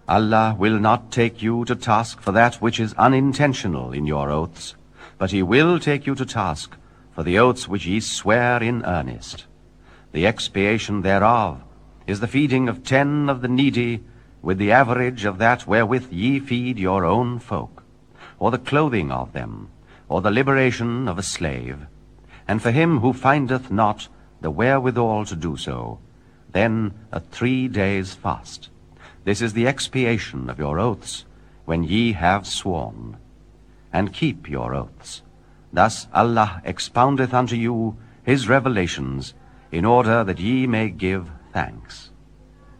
Allah will not take you to task for that which is unintentional in your oaths, but he will take you to task for the oaths which ye swear in earnest. The expiation thereof is the feeding of 10 of the needy with the average of that wherewith ye feed your own folk, or the clothing of them, or the liberation of a slave. And for him who findeth not the wherewithal to do so, then a 3 days fast. This is the expiation of your oaths, when ye have sworn. And keep your oaths. Thus Allah expoundeth unto you his revelations, in order that ye may give thanks.